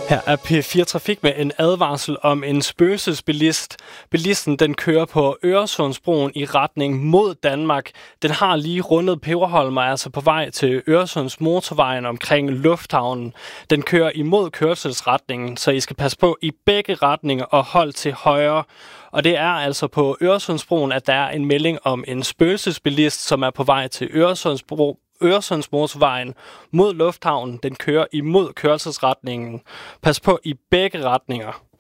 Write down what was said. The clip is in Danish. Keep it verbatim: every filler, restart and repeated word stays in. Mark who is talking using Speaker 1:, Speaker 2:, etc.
Speaker 1: Her er P fire Trafik med en advarsel om en spøgelsesbilist. Bilisten den kører på Øresundsbroen i retning mod Danmark. Den har lige rundet Peberholm og er altså på vej til Øresunds motorvejen omkring lufthavnen. Den kører imod kørselsretningen, så I skal passe på i begge retninger og hold til højre. Og det er altså på Øresundsbroen, at der er en melding om en spøgelsesbilist, som er på vej til Øresundsbro. Øresundsmotorvejen mod lufthavnen, den kører imod kørselsretningen. Pas på i begge retninger.